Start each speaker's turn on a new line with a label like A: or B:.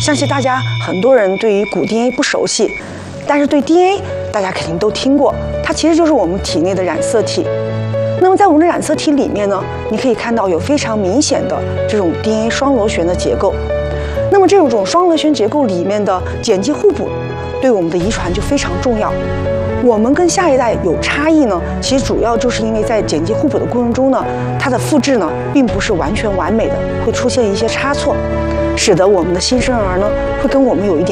A: 相信大家很多人对于骨 DNA 不熟悉，但是对 DNA 大家肯定都听过，它其实就是我们体内的染色体。那么在我们的染色体里面呢，你可以看到有非常明显的这种 DNA 双螺旋的结构。那么这种双螺旋结构里面的碱基互补，对我们的遗传就非常重要。我们跟下一代有差异呢，其实主要就是因为在碱基互补的过程中呢，它的复制呢并不是完全完美的，会出现一些差错，使得我们的新生儿呢会跟我们有一点